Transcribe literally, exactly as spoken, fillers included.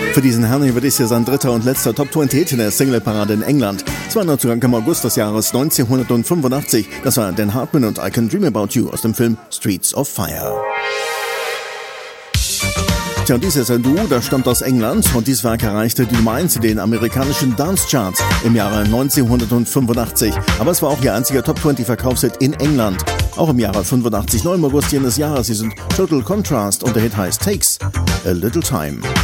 Für diesen Herrn hier wird es hier sein dritter und letzter Top zwanzig Hit in der Singleparade in England. Es war Neuzugang im August des Jahres neunzehnhundertfünfundachtzig. Das war Dan Hartman und I Can Dream About You aus dem Film Streets of Fire. Tja, und dies ist ein Duo, das stammt aus England und dieses Werk erreichte die Nummer eins in den amerikanischen Dance-Charts im Jahre neunzehnhundertfünfundachtzig. Aber es war auch ihr einziger Top zwanzig Verkaufshit in England. Auch im Jahre fünfundachtzig, neun August jenes Jahres. Sie sind Total Contrast und der Hit heißt Takes a Little Time.